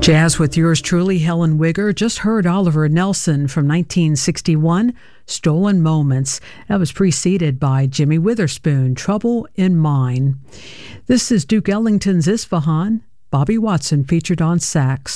Jazz with yours truly, Helen Wigger. Just heard Oliver Nelson from 1961, Stolen Moments. That was preceded by Jimmy Witherspoon, Trouble in Mine. This is Duke Ellington's Isfahan. Bobby Watson featured on sax.